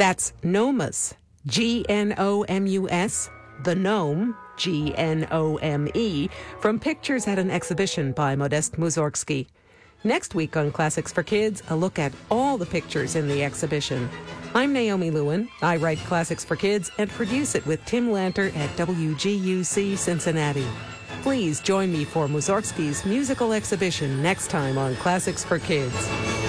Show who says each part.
Speaker 1: That's Gnomus, Gnomus, the Gnome, Gnome, from Pictures at an Exhibition by Modest Mussorgsky. Next week on Classics for Kids, a look at all the pictures in the exhibition. I'm Naomi Lewin. I write Classics for Kids and produce it with Tim Lanter at WGUC Cincinnati. Please join me for Mussorgsky's musical exhibition next time on Classics for Kids.